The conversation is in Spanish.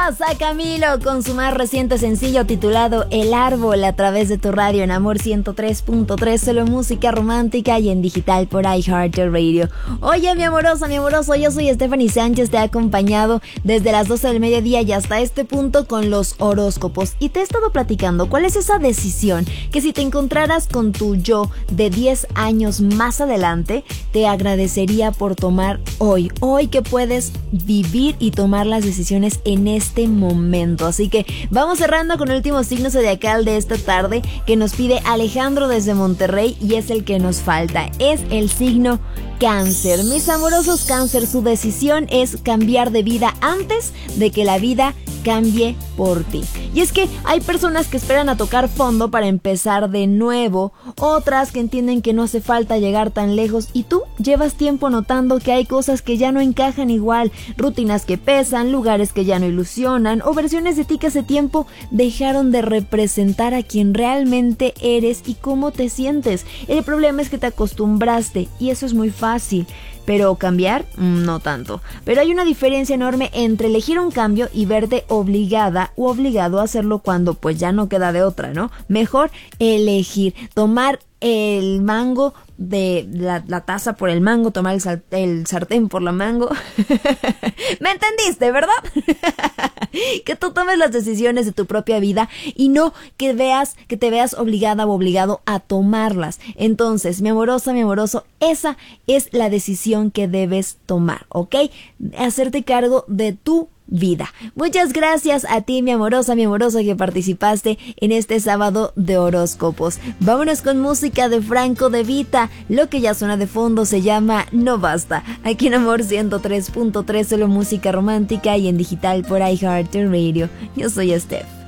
escuchabas a Camilo con su más reciente sencillo titulado El Árbol a través de tu radio en Amor 103.3, solo música romántica y en digital por iHeartRadio. Oye, mi amoroso, yo soy Stephanie Sánchez, te he acompañado desde las 12 del mediodía y hasta este punto con los horóscopos. Y te he estado platicando cuál es esa decisión que si te encontraras con tu yo de 10 años más adelante, te agradecería por tomar hoy que puedes vivir y tomar las decisiones en este momento. Así que vamos cerrando con el último signo zodiacal de esta tarde que nos pide Alejandro desde Monterrey y es el que nos falta. Es el signo Cáncer. Mis amorosos Cáncer, su decisión es cambiar de vida antes de que la vida cambie por ti. Y es que hay personas que esperan a tocar fondo para empezar de nuevo, otras que entienden que no hace falta llegar tan lejos y tú llevas tiempo notando que hay cosas que ya no encajan igual, rutinas que pesan, lugares que ya no ilusionan o versiones de ti que hace tiempo dejaron de representar a quien realmente eres y cómo te sientes. El problema es que te acostumbraste y eso es muy fácil. Pero cambiar, no tanto. Pero hay una diferencia enorme entre elegir un cambio y verte obligada o obligado a hacerlo cuando pues ya no queda de otra, ¿no? Mejor elegir, tomar el mango de la taza por el mango, tomar el sartén por la mango. ¿Me entendiste, verdad? Que tú tomes las decisiones de tu propia vida y no que te veas obligada o obligado a tomarlas. Entonces, mi amorosa, mi amoroso, esa es la decisión que debes tomar, ¿ok? Hacerte cargo de tu vida. Muchas gracias a ti, mi amorosa, que participaste en este sábado de horóscopos. Vámonos con música de Franco De Vita. Lo que ya suena de fondo se llama No Basta. Aquí en Amor 103.3, solo música romántica y en digital por iHeartRadio. Yo soy Steph.